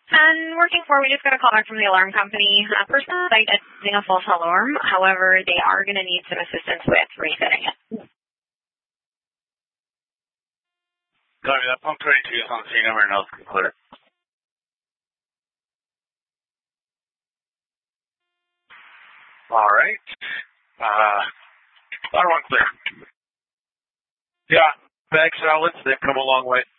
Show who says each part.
Speaker 1: And working for, we just got a call back from the alarm company. A person on site is using a false alarm. However, they are going to need some assistance with resetting it.
Speaker 2: Copy that. Pump 22 is on the scene. Everyone else can clear. All right. Ladder 1 clear. Yeah, bag salads, they've come a long way.